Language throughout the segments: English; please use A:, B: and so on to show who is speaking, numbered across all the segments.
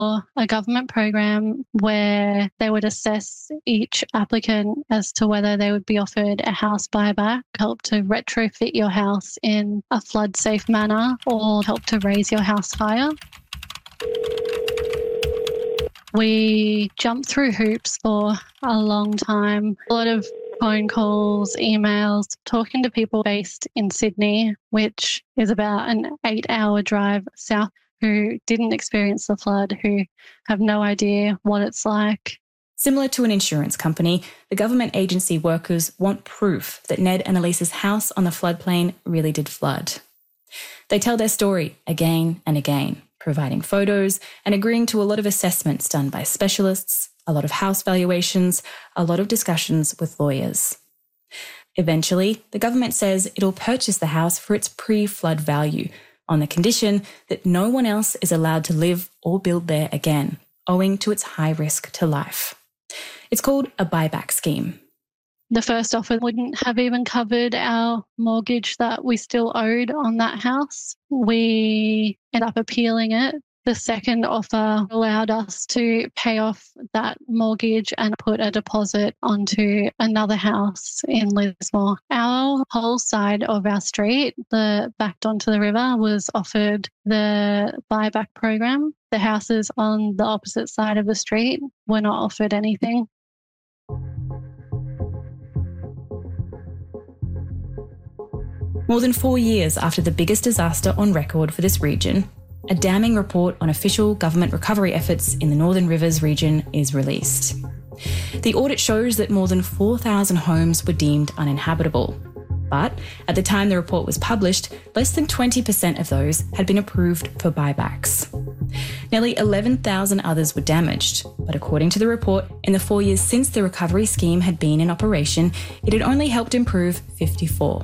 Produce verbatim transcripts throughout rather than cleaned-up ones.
A: a government program where they would assess each applicant as to whether they would be offered a house buyback, help to retrofit your house in a flood-safe manner, or help to raise your house higher. We jumped through hoops for a long time, a lot of phone calls, emails, talking to people based in Sydney, which is about an eight-hour drive south, who didn't experience the flood, who have no idea what it's like.
B: Similar to an insurance company, the government agency workers want proof that Ned and Elisa's house on the floodplain really did flood. They tell their story again and again, providing photos and agreeing to a lot of assessments done by specialists, a lot of house valuations, a lot of discussions with lawyers. Eventually, the government says it'll purchase the house for its pre-flood value, on the condition that no one else is allowed to live or build there again, owing to its high risk to life. It's called a buyback scheme.
A: The first offer wouldn't have even covered our mortgage that we still owed on that house. We ended up appealing it. The second offer allowed us to pay off that mortgage and put a deposit onto another house in Lismore. Our whole side of our street, the backed onto the river, was offered the buyback program. The houses on the opposite side of the street were not offered anything.
B: More than four years after the biggest disaster on record for this region, a damning report on official government recovery efforts in the Northern Rivers region is released. The audit shows that more than four thousand homes were deemed uninhabitable. But at the time the report was published, less than twenty percent of those had been approved for buybacks. Nearly eleven thousand others were damaged, but according to the report, in the four years since the recovery scheme had been in operation, it had only helped improve fifty-four.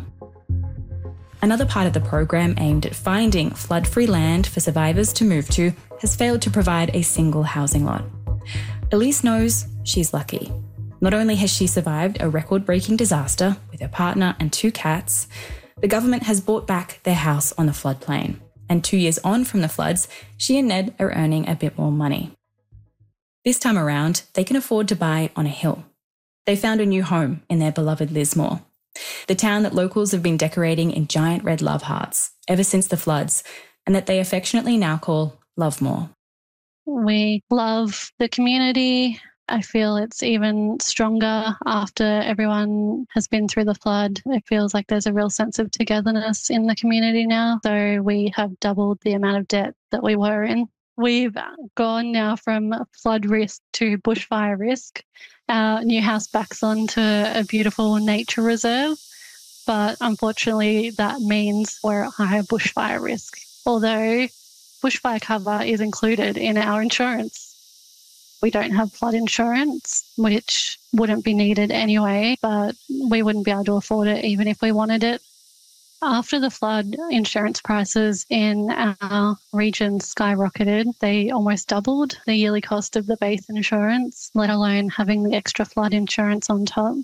B: Another part of the program aimed at finding flood-free land for survivors to move to has failed to provide a single housing lot. Elise knows she's lucky. Not only has she survived a record-breaking disaster with her partner and two cats, the government has bought back their house on the floodplain. And two years on from the floods, she and Ned are earning a bit more money. This time around, they can afford to buy on a hill. They found a new home in their beloved Lismore, the town that locals have been decorating in giant red love hearts ever since the floods, and that they affectionately now call Lovemore.
A: We love the community. I feel it's even stronger after everyone has been through the flood. It feels like there's a real sense of togetherness in the community now. So we have doubled the amount of debt that we were in. We've gone now from flood risk to bushfire risk. Our new house backs onto a beautiful nature reserve, but unfortunately that means we're at higher bushfire risk, although bushfire cover is included in our insurance. We don't have flood insurance, which wouldn't be needed anyway, but we wouldn't be able to afford it even if we wanted it. After the flood, insurance prices in our region skyrocketed. They almost doubled the yearly cost of the base insurance, let alone having the extra flood insurance on top.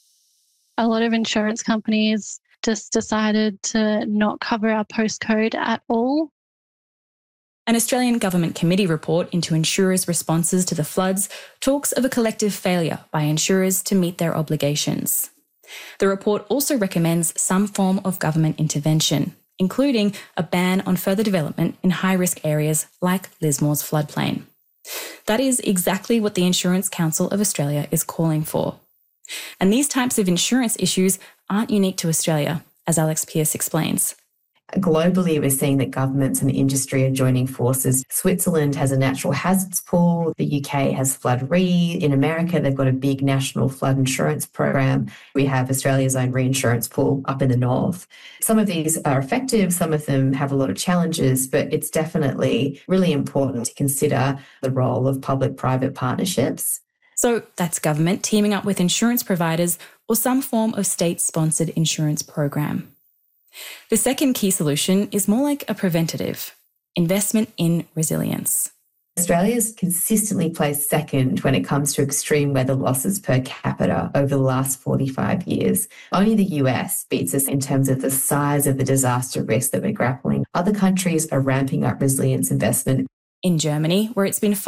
A: A lot of insurance companies just decided to not cover our postcode at all.
B: An Australian government committee report into insurers' responses to the floods talks of a collective failure by insurers to meet their obligations. The report also recommends some form of government intervention, including a ban on further development in high-risk areas like Lismore's floodplain. That is exactly what the Insurance Council of Australia is calling for. And these types of insurance issues aren't unique to Australia, as Alex Pearce explains.
C: Globally, we're seeing that governments and industry are joining forces. Switzerland has a natural hazards pool. The U K has Flood Re. In America, they've got a big national flood insurance program. We have Australia's own reinsurance pool up in the north. Some of these are effective. Some of them have a lot of challenges, but it's definitely really important to consider the role of public-private partnerships.
B: So that's government teaming up with insurance providers or some form of state-sponsored insurance program. The second key solution is more like a preventative: investment in resilience.
C: Australia's consistently placed second when it comes to extreme weather losses per capita over the last forty-five years. Only the U S beats us in terms of the size of the disaster risk that we're grappling. Other countries are ramping up resilience investment.
B: In Germany, where it's been